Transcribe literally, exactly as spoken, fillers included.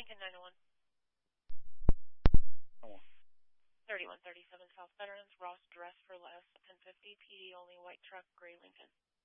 Lincoln nine oh one. Oh, thirty-one thirty-seven South Veterans, Ross Dress for Less, ten fifty, P D only, white truck, gray Lincoln.